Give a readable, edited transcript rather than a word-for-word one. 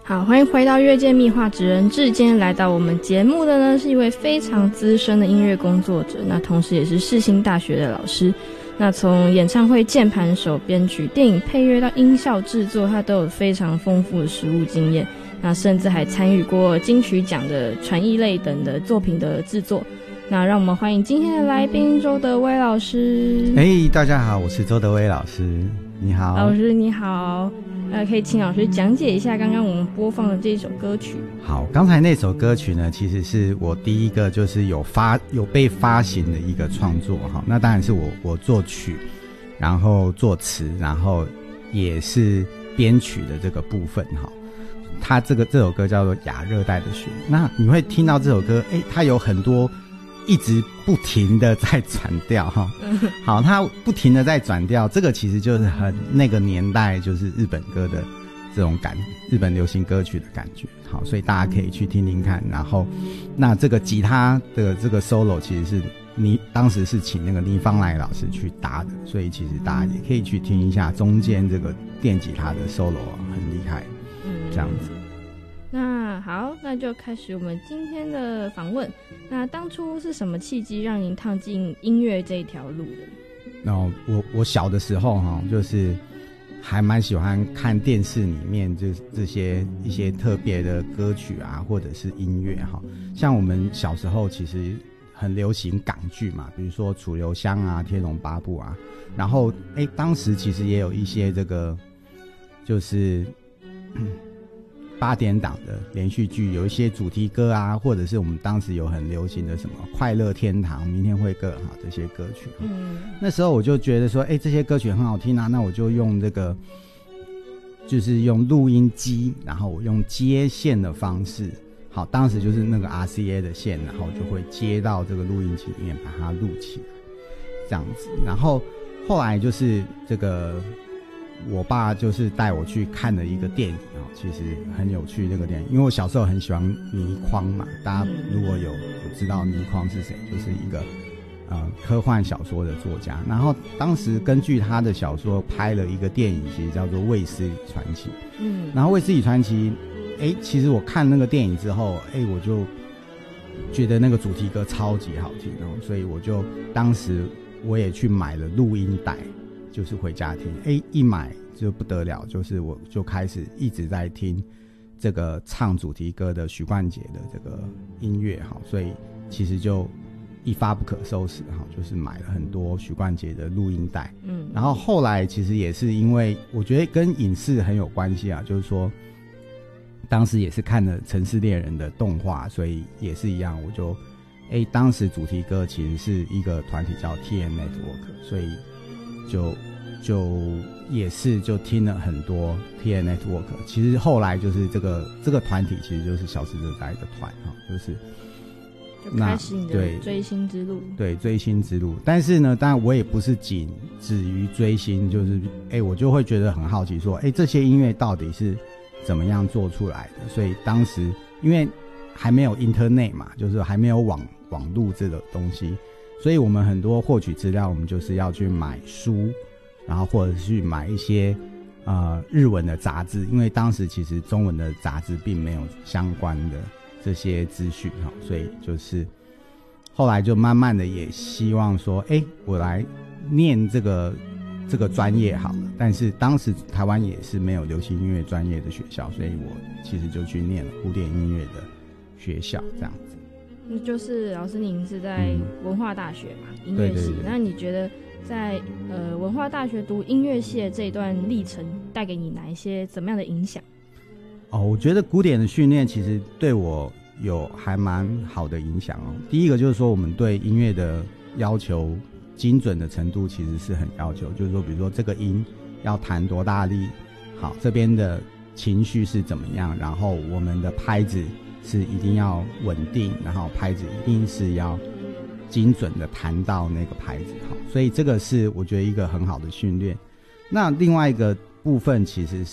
好，欢迎回到乐界秘话职人志。今天来到我们节目的呢，是一位非常资深的音乐工作者，那同时也是世新大学的老师。那从演唱会键盘手、编曲、电影配乐到音效制作，他都有非常丰富的实务经验。那甚至还参与过金曲奖的传艺类等的作品的制作。那让我们欢迎今天的来宾周德威老师。 大家好，我是周德威老师。你好。 老师你好。可以请老师讲解一下刚刚我们播放的这首歌曲。 好，刚才那首歌曲呢，其实是我第一个就是有被发行的一个创作哈。那当然是我作曲，然后作词，然后也是编曲的这个部分哈。它这首歌叫做《亚热带的雪》。那你会听到这首歌，它有很多一直不停的在转调哈。好，它不停的在转调，这个其实就是很那个年代就是日本歌的这种日本流行歌曲的感觉。好，所以大家可以去听听看。然后那这个吉他的这个 solo 其实是当时是请那个倪芳来老师去搭的，所以其实大家也可以去听一下中间这个电吉他的 solo 很厉害。这样子。 那好，那就开始我们今天的访问。那当初是什么契机让您踏进音乐这一条路的？ 那我小的时候就是还蛮喜欢看电视里面这些一些特别的歌曲啊，或者是音乐哈。像我们小时候其实很流行港剧嘛，比如说《楚留香》啊，《天龙八部》啊。然后当时其实也有一些这个就是8点档的连续剧，有一些主题歌啊，或者是我们当时有很流行的什么快乐天堂、明天会更好这些歌曲。那时候我就觉得说这些歌曲很好听啊，那我就用这个就是用录音机，然后我用接线的方式。好，当时就是那个 RCA 的线，然后就会接到这个录音机里面把它录起来这样子。然后后来就是这个我爸就是带我去看了一个电影其实很有趣那个电影，因为我小时候很喜欢倪匡嘛，大家如果有知道倪匡是谁，就是一个科幻小说的作家。然后当时根据他的小说拍了一个电影，其实叫做《卫斯理传奇》。然后《卫斯理传奇》其实我看那个电影之后，我就觉得那个主题歌超级好听所以我就当时我也去买了录音带，就是回家听。一买就不得了，就是我就开始一直在听这个唱主题歌的许冠杰的这个音乐所以其实就一发不可收拾就是买了很多许冠杰的录音带。然后后来其实也是因为我觉得跟影视很有关系就是说当时也是看了《城市猎人》的动画，所以也是一样，我就当时主题歌其实是一个团体叫 TN Network， 所以就也是就听了很多 TN Network。 其实后来就是这个团体其实就是小石哲哉的团就是就开始你的追星之路。对， 追星之路。但是呢，当然我也不是仅止于追星，就是我就会觉得很好奇说这些音乐到底是怎么样做出来的。所以当时因为还没有 Internet 嘛，就是还没有网路这个东西，所以我们很多获取资料我们就是要去买书，然后或者是去买一些日文的杂志，因为当时其实中文的杂志并没有相关的这些资讯所以就是后来就慢慢的也希望说我来念这个专业好了。但是当时台湾也是没有流行音乐专业的学校，所以我其实就去念了古典音乐的学校这样子。 那就是老师您是在文化大学嘛，音乐系。对。那你觉得在文化大学读音乐系的这一段历程带给你哪一些怎么样的影响？ 我觉得古典的训练其实对我有还蛮好的影响第一个就是说我们对音乐的要求精准的程度其实是很要求，就是说比如说这个音要弹多大力，好，这边的情绪是怎么样，然后我们的拍子是一定要稳定，然后拍子一定是要精准的弹到那个拍子所以这个是我觉得一个很好的训练。那另外一个部分其实